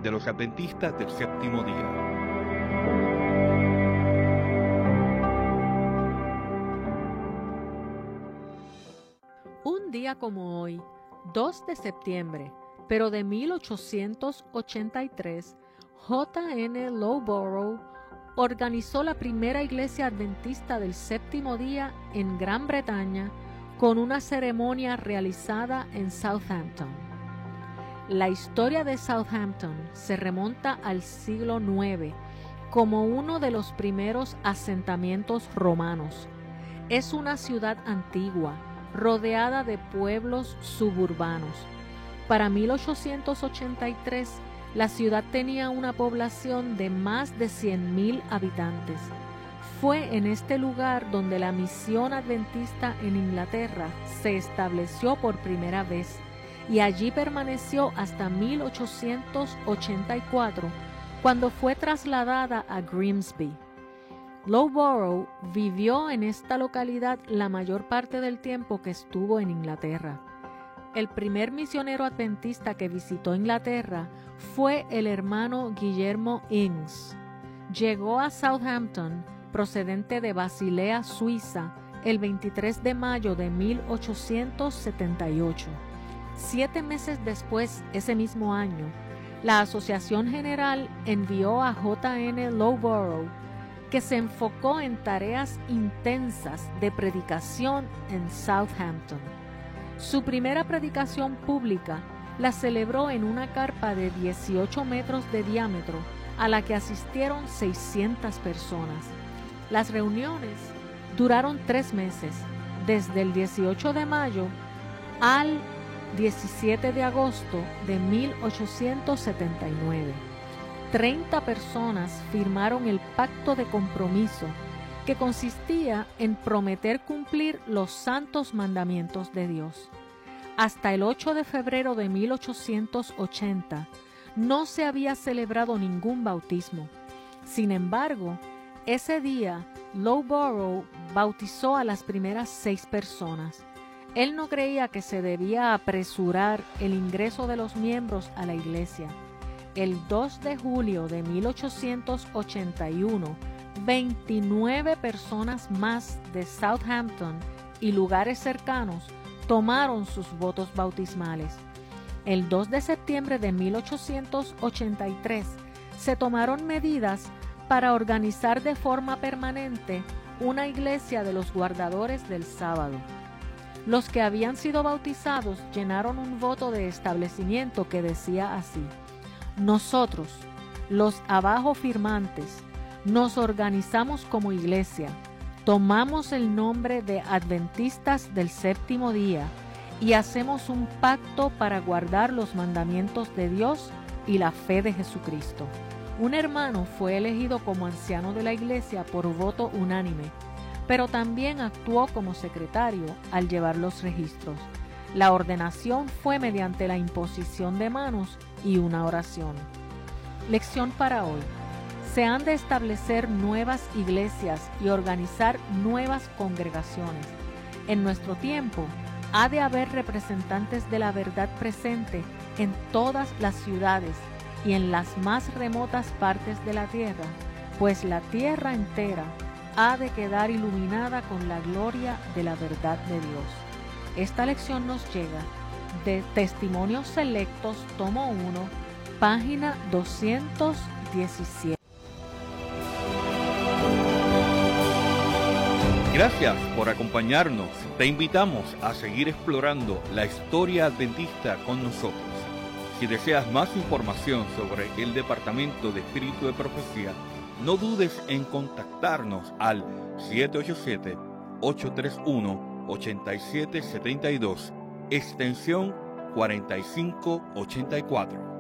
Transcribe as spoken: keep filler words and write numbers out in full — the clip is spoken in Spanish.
de los Adventistas del Séptimo Día. Un día como hoy, dos de septiembre, pero de mil ochocientos ochenta y tres, J N Loughborough organizó la primera iglesia adventista del Séptimo Día en Gran Bretaña con una ceremonia realizada en Southampton. La historia de Southampton se remonta al siglo noveno como uno de los primeros asentamientos romanos. Es una ciudad antigua, rodeada de pueblos suburbanos. Para mil ochocientos ochenta y tres, la ciudad tenía una población de más de cien mil habitantes. Fue en este lugar donde la misión adventista en Inglaterra se estableció por primera vez y allí permaneció hasta mil ochocientos ochenta y cuatro, cuando fue trasladada a Grimsby. Loughborough vivió en esta localidad la mayor parte del tiempo que estuvo en Inglaterra. El primer misionero adventista que visitó Inglaterra fue el hermano Guillermo Innes. Llegó a Southampton procedente de Basilea, Suiza, el veintitrés de mayo de mil ochocientos setenta y ocho. Siete meses después, ese mismo año, la Asociación General envió a J N Loughborough, que se enfocó en tareas intensas de predicación en Southampton. Su primera predicación pública la celebró en una carpa de dieciocho metros de diámetro a la que asistieron seiscientas personas. Las reuniones duraron tres meses, desde el dieciocho de mayo al diecisiete de agosto de mil ochocientos setenta y nueve. Treinta personas firmaron el pacto de compromiso, que consistía en prometer cumplir los santos mandamientos de Dios. Hasta el ocho de febrero de mil ochocientos ochenta no se había celebrado ningún bautismo. Sin embargo, ese día Loughborough bautizó a las primeras seis personas. Él no creía que se debía apresurar el ingreso de los miembros a la iglesia. El dos de julio de mil ochocientos ochenta y uno, veintinueve personas más de Southampton y lugares cercanos tomaron sus votos bautismales. El dos de septiembre de mil ochocientos ochenta y tres se tomaron medidas para organizar de forma permanente una iglesia de los guardadores del sábado. Los que habían sido bautizados llenaron un voto de establecimiento que decía así: nosotros, los abajo firmantes, nos organizamos como iglesia, tomamos el nombre de Adventistas del Séptimo Día y hacemos un pacto para guardar los mandamientos de Dios y la fe de Jesucristo. Un hermano fue elegido como anciano de la iglesia por voto unánime, pero también actuó como secretario al llevar los registros. La ordenación fue mediante la imposición de manos y una oración. Lección para hoy. Se han de establecer nuevas iglesias y organizar nuevas congregaciones. En nuestro tiempo, ha de haber representantes de la verdad presente en todas las ciudades y en las más remotas partes de la tierra, pues la tierra entera ha de quedar iluminada con la gloria de la verdad de Dios. Esta lección nos llega de Testimonios Selectos, tomo uno, página doscientos diecisiete. Gracias por acompañarnos. Te invitamos a seguir explorando la historia adventista con nosotros. Si deseas más información sobre el Departamento de Espíritu de Profecía, no dudes en contactarnos al siete ocho siete, ocho tres uno, ocho siete siete dos, extensión cuarenta y cinco ochenta y cuatro.